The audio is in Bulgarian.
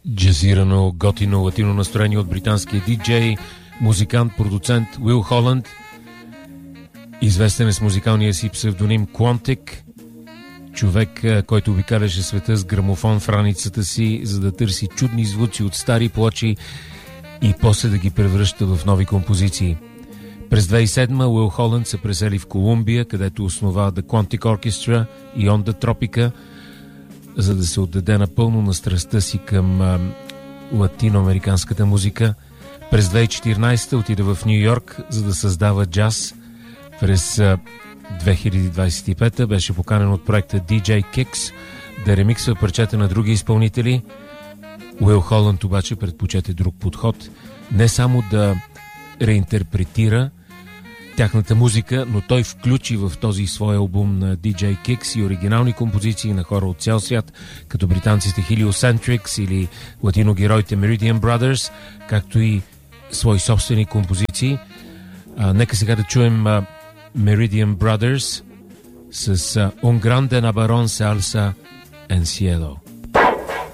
Джазирано, готино, латино настроение от британския диджей, музикант, продуцент Уил Холанд, известен е с музикалния си псевдоним Quantic, човек, който обикаляше света с грамофон в раницата си, за да търси чудни звуци от стари плочи и после да ги превръща в нови композиции. През 2007 Уил Холанд се пресели в Колумбия, където основа The Quantic Orchestra и Onda Tropica, за да се отдаде напълно на страстта си към латиноамериканската музика. През 2014 отиде в Ню Йорк, за да създава джаз. През 2025 беше поканен от проекта DJ Kicks да ремиксва парчета на други изпълнители. Уил Холанд обаче предпочете друг подход. Не само да реинтерпретира тяхната музика, но той включи в този свой албум на DJ Kicks и оригинални композиции на хора от цял свят, като британците Heliocentrics или латиногероите Meridian Brothers, както и свои собствени композиции. Нека сега да чуем Meridian Brothers с Un grande nabarón se alza en cielo.